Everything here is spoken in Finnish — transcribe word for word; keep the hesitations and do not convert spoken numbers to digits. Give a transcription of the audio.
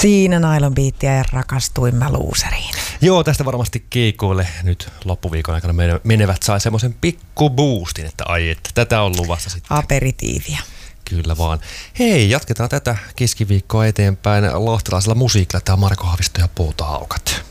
Siinä Nylon Beatia ja rakastuin mä luuseriin. Joo, tästä varmasti keikoille nyt loppuviikon aikana menevät sai semmoisen pikku boostin, että ai että tätä on luvassa sitten. Aperitiiviä. Kyllä vaan. Hei, jatketaan tätä keskiviikkoa eteenpäin lahtelaisella musiikilla. Tämä on Marko Haavisto ja Puutahaukat.